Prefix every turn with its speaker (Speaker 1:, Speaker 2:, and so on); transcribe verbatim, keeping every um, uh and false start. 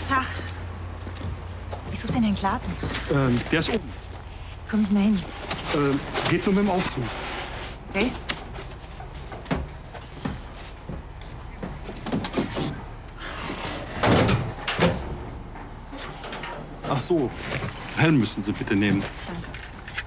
Speaker 1: Tag. Ich suche den Herrn Klaassen.
Speaker 2: Ähm, der ist oben.
Speaker 1: Komm ich mal hin.
Speaker 2: Ähm, geht nur mit dem Aufzug.
Speaker 1: Okay.
Speaker 2: Ach so. Helm müssen Sie bitte nehmen.
Speaker 1: Danke.